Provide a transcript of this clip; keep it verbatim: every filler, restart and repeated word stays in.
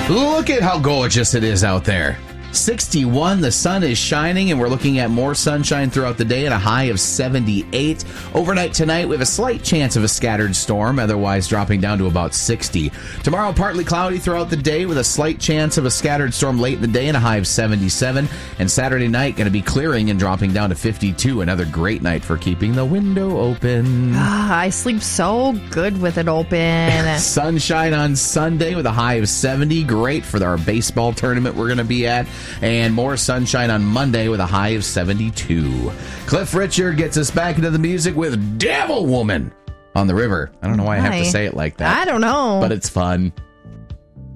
Look at how gorgeous it is out there. sixty-one, the sun is shining, and we're looking at more sunshine throughout the day at a high of seventy-eight. Overnight tonight, we have a slight chance of a scattered storm, otherwise dropping down to about sixty. Tomorrow, partly cloudy throughout the day with a slight chance of a scattered storm late in the day and a high of seventy-seven. And Saturday night, going to be clearing and dropping down to fifty-two. Another great night for keeping the window open. Ah, I sleep so good with it open. Sunshine on Sunday with a high of seventy. Great for our baseball tournament we're going to be at. And more sunshine on Monday with a high of seventy-two. Cliff Richard gets us back into the music with Devil Woman on the River. I don't know why I have to say it like that. I don't know. But it's fun.